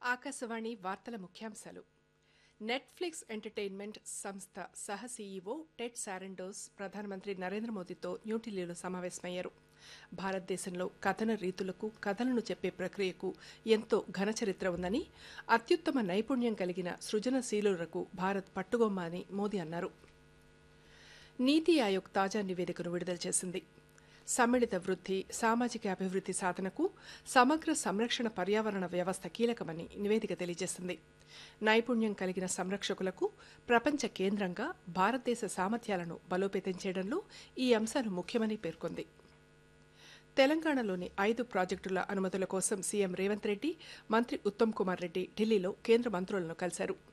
ఆకాశవాణి వార్తల ముఖ్యాంశాలు. Netflix entertainment సంస్థ సహ సీఈఓ టెడ్ శారండోస్ ప్రధానమంత్రి నరేంద్ర మోదీతో న్యూఢిల్లీలో సమావేశమయ్యారు. భారతదేశంలో కథన రీతులకు, కథలను చెప్పే ప్రక్రియకు ఎంతో ఘన చరిత్ర ఉందని, అత్యుత్తమ నైపుణ్యం కలిగిన సృజనశీలులకు భారత్ పట్టుగొమ్మ అని మోదీ అన్నారు. నీతి ఆయోగ్ తాజా నివేదికను విడుదల చేసింది. సమ్మిళిత వృద్ధి, సామాజిక అభివృద్ధి సాధనకు సమగ్ర సంరక్షణ పర్యావరణ వ్యవస్థ కీలకమని నివేదిక తెలియజేసింది. నైపుణ్యం కలిగిన సంరక్షకులకు ప్రపంచ కేంద్రంగా భారతదేశ సామర్థ్యాలను బలోపేతం చేయడంలో ఈ అంశాలు ముఖ్యమని పేర్కొంది. తెలంగాణలోని 5 ప్రాజెక్టుల అనుమతుల కోసం సీఎం రేవంత్ రెడ్డి, మంత్రి ఉత్తమ్ కుమార్ రెడ్డి ఢిల్లీలో కేంద్ర మంత్రులను కలిశారు.